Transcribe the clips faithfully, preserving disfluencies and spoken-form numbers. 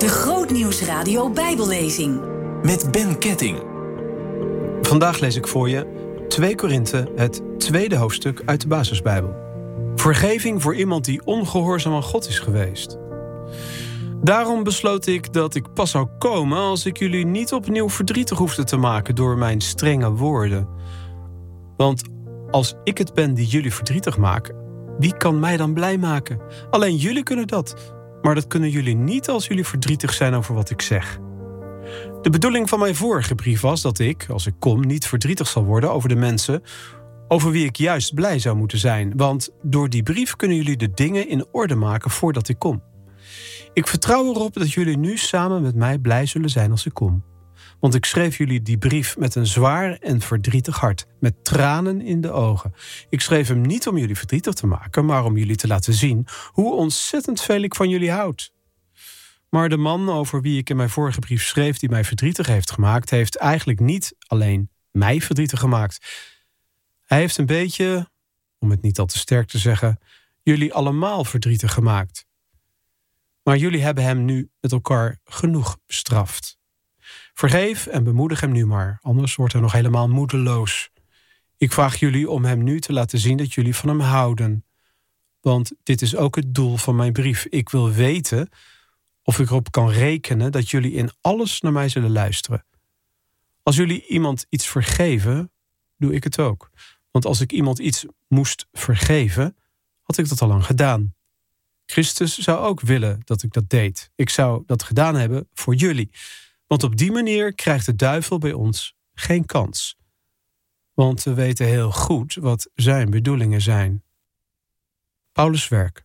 De Grootnieuwsradio Bijbellezing. Met Ben Ketting. Vandaag lees ik voor je twee Korinthe, het tweede hoofdstuk uit de basisbijbel. Vergeving voor iemand die ongehoorzaam aan God is geweest. Daarom besloot ik dat ik pas zou komen als ik jullie niet opnieuw verdrietig hoefde te maken door mijn strenge woorden. Want als ik het ben die jullie verdrietig maak, wie kan mij dan blij maken? Alleen jullie kunnen dat. Maar dat kunnen jullie niet als jullie verdrietig zijn over wat ik zeg. De bedoeling van mijn vorige brief was dat ik, als ik kom, niet verdrietig zal worden over de mensen over wie ik juist blij zou moeten zijn. Want door die brief kunnen jullie de dingen in orde maken voordat ik kom. Ik vertrouw erop dat jullie nu samen met mij blij zullen zijn als ik kom. Want ik schreef jullie die brief met een zwaar en verdrietig hart, met tranen in de ogen. Ik schreef hem niet om jullie verdrietig te maken, maar om jullie te laten zien hoe ontzettend veel ik van jullie houd. Maar de man over wie ik in mijn vorige brief schreef die mij verdrietig heeft gemaakt, heeft eigenlijk niet alleen mij verdrietig gemaakt. Hij heeft een beetje, om het niet al te sterk te zeggen, jullie allemaal verdrietig gemaakt. Maar jullie hebben hem nu met elkaar genoeg bestraft. Vergeef en bemoedig hem nu maar, anders wordt hij nog helemaal moedeloos. Ik vraag jullie om hem nu te laten zien dat jullie van hem houden. Want dit is ook het doel van mijn brief. Ik wil weten of ik erop kan rekenen dat jullie in alles naar mij zullen luisteren. Als jullie iemand iets vergeven, doe ik het ook. Want als ik iemand iets moest vergeven, had ik dat al lang gedaan. Christus zou ook willen dat ik dat deed. Ik zou dat gedaan hebben voor jullie. Want op die manier krijgt de duivel bij ons geen kans. Want we weten heel goed wat zijn bedoelingen zijn. Paulus' werk.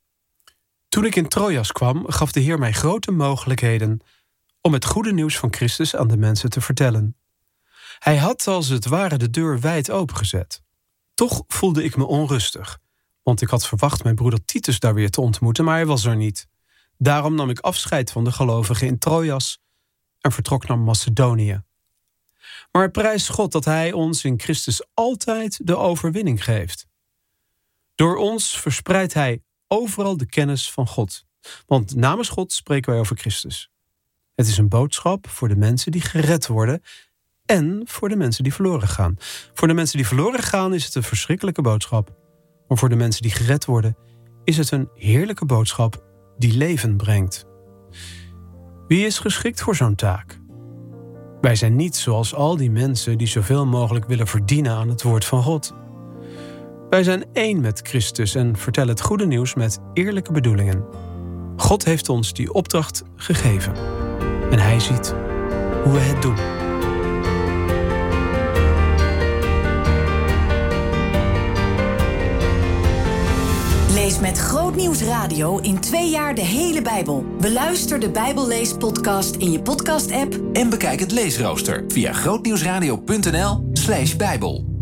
Toen ik in Troas kwam, gaf de Heer mij grote mogelijkheden om het goede nieuws van Christus aan de mensen te vertellen. Hij had als het ware de deur wijd opengezet. Toch voelde ik me onrustig, want ik had verwacht mijn broeder Titus daar weer te ontmoeten, maar hij was er niet. Daarom nam ik afscheid van de gelovigen in Troas en vertrok naar Macedonië. Maar prijs God dat hij ons in Christus altijd de overwinning geeft. Door ons verspreidt hij overal de kennis van God. Want namens God spreken wij over Christus. Het is een boodschap voor de mensen die gered worden en voor de mensen die verloren gaan. Voor de mensen die verloren gaan is het een verschrikkelijke boodschap. Maar voor de mensen die gered worden is het een heerlijke boodschap die leven brengt. Wie is geschikt voor zo'n taak? Wij zijn niet zoals al die mensen die zoveel mogelijk willen verdienen aan het woord van God. Wij zijn één met Christus en vertellen het goede nieuws met eerlijke bedoelingen. God heeft ons die opdracht gegeven. En hij ziet hoe we het doen. Lees met Grootnieuwsradio in twee jaar de hele Bijbel. Beluister de Bijbelleespodcast in je podcast-app. En bekijk het leesrooster via grootnieuwsradio punt n l slash bijbel.